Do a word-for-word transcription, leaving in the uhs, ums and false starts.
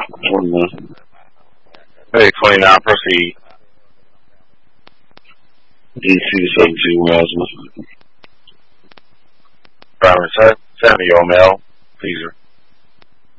twenty-one. Hey, twenty-nine, proceed. D C seventeen miles. Driver seven, seven year old male. Pleaser.